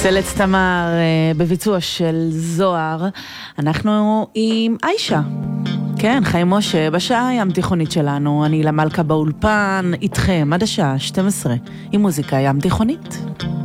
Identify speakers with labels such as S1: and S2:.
S1: סלץ תמר בביצוע של זוהר. אנחנו עם איישה. כן, חיים משה, בשעה הים תיכונית שלנו. אני למלכה באולפן, איתכם עד השעה 12, עם מוזיקה ים תיכונית.